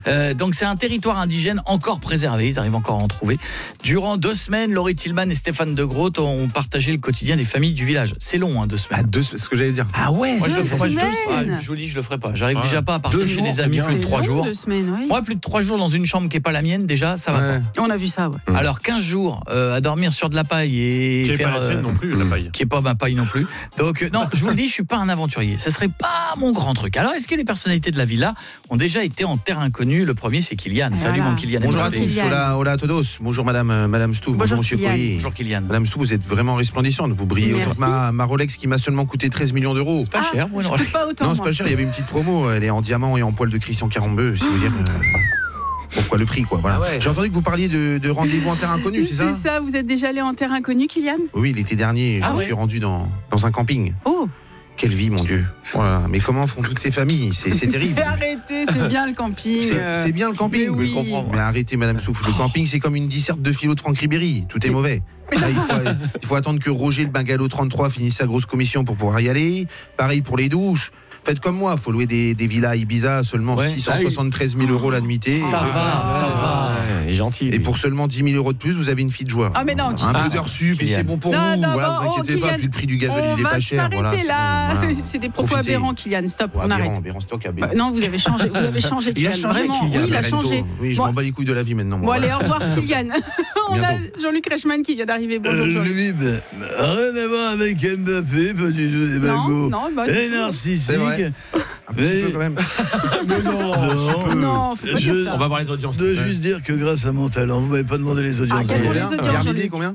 Donc c'est un territoire indigène encore préservé, ils arrivent encore à en trouver. Durant 2 semaines, Laurie Tillman et Stéphane De Groot ont partagé le quotidien des familles du village. C'est long, 2 semaines. C'est ce que j'allais dire. Ah ouais, moi, je le ferai pas. semaines. Je vous dis, je le ferai pas. J'arrive déjà pas à partir chez des amis plus de 3 jours. 2 semaines, oui. Moi, plus de 3 jours dans une chambre qui est pas la mienne, déjà, ça va pas. On a vu ça, ouais. Alors 15 jours à dormir sur de la paille et qui est faire pas la tienne non plus, la paille. qui est pas ma paille non plus. Donc non, je vous le dis, je suis pas un aventurier. Ça serait pas mon grand truc. Alors est-ce que les personnalités de la villa ont déjà été en terre inconnue? Le premier, c'est Kylian. Salut mon Kylian. Bonjour à tous. Hola a todos. Bonjour madame Stouff. Bonjour monsieur Coyer. Bonjour Kylian. Madame Stouff, vous êtes vraiment resplendissante. Vous brillez autant que ma Rolex qui m'a seulement coûté 13 millions d'euros. C'est pas cher. Pas autant. Non, c'est pas cher. Il y avait une petite promo. Elle est en diamant et en poil de Christian Carambeu. Si vous dire. Pourquoi le prix, quoi. Voilà. Ah ouais. J'ai entendu que vous parliez de rendez-vous en terre inconnue, c'est ça? C'est ça. Vous êtes déjà allé en terre inconnue, Kylian? Oui, l'été dernier, je me suis rendu dans un camping. Oh. Quelle vie, mon Dieu. Voilà. Mais comment font toutes ces familles? C'est terrible. Arrêtez, c'est bien le camping. C'est bien le camping. Mais oui. Mais arrêtez, Madame Souffle. Le camping, c'est comme une disserte de philo de Franck Ribéry. Tout est mauvais. Là, il faut attendre que Roger, le bungalow 33, finisse sa grosse commission pour pouvoir y aller. Pareil pour les douches. Faites comme moi, il faut louer des villas à Ibiza, seulement 673 000 € la nuitée. Ça va. Il est gentil. Et pour seulement 10 000 € de plus, vous avez une fille de joie. Ah mais non, un peu d'heures sup et c'est bon pour vous. Voilà, vous inquiétez pas, puis le prix du gazole il est pas cher. On va s'arrêter là. Voilà. C'est des propos aberrants, Kylian. Stop, on arrête. Non, vous avez changé. Vous avez changé, Il a Kylian. changé, Vraiment, Kylian. oui, il a changé. Oui, je m'en bats les couilles de la vie maintenant. Bon, allez, au revoir, Kylian. On a Jean-Luc Reichmann qui vient d'arriver. Bonjour, Jean-Luc. Lui, rien à voir avec Mbappé, pas du tout des bagos. Et narcissique. Un petit peu quand même. Mais non, faut pas dire ça. On va voir les audiences. Je dois juste dire que grâce à mon talent, vous m'avez pas demandé les audiences. Quelles sont les audiences, Jean-Luc? Combien?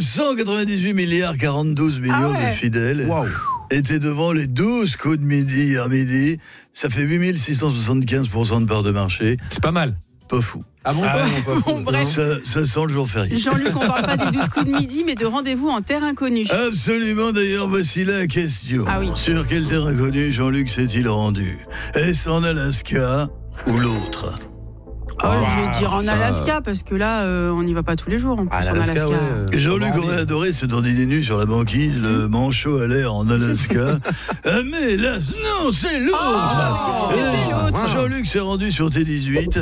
998 milliards 42 millions de fidèles étaient devant les 12 coups de midi hier midi. Ça fait 8675% de part de marché. C'est pas mal. Pas fou. Ah bon, Bon, bref. Ça sent le jour férié. Jean-Luc, on parle pas des 12 coups de midi, mais de rendez-vous en terre inconnue. Absolument, d'ailleurs, voici la question. Ah oui. Sur quelle terre inconnue Jean-Luc s'est-il rendu? Est-ce en Alaska ou l'autre? Je vais dire en Alaska, parce que là, on n'y va pas tous les jours en plus en Alaska. Jean-Luc aurait adoré se dandiner nu sur la banquise, le manchot à l'air en Alaska. Mais là, non, c'est l'autre. C'était l'autre. Jean-Luc s'est rendu sur T18.